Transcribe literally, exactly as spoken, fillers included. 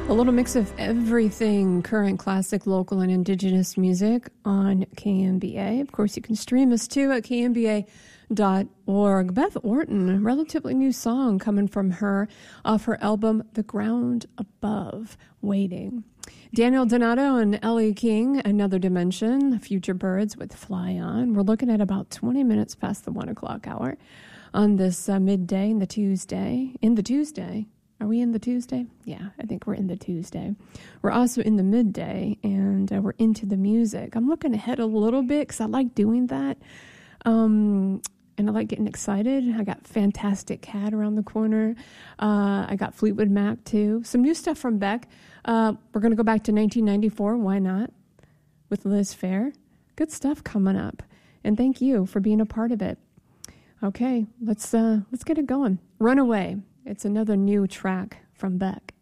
A little mix of everything, current, classic, local, and indigenous music on K M B A. Of course, you can stream us too at K M B A dot org. Beth Orton, a relatively new song coming from her off her album, The Ground Above, Waiting. Daniel Donato and Ellie King, Another Dimension, Future Birds with Fly On. We're looking at about twenty minutes past the one o'clock hour on this uh, midday in the Tuesday. In the Tuesday. Are we in the Tuesday? Yeah, I think we're in the Tuesday. We're also in the midday, and uh, we're into the music. I'm looking ahead a little bit because I like doing that, um, and I like getting excited. I got Fantastic Cat around the corner. Uh, I got Fleetwood Mac, too. Some new stuff from Beck. Uh, we're going to go back to nineteen ninety-four. Why not? With Liz Phair. Good stuff coming up, and thank you for being a part of it. Okay, let's uh, let's get it going. Runaway. It's another new track from Beck.